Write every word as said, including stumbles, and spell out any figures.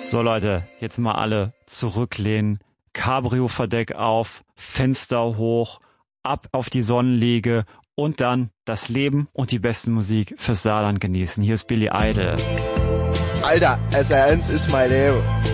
So Leute, jetzt mal alle zurücklehnen, Cabrio-Verdeck auf, Fenster hoch, ab auf die Sonnenliege und dann das Leben und die besten Musik fürs Saarland genießen. Hier ist Billy Idol. Alter, S R eins ist mein Leben.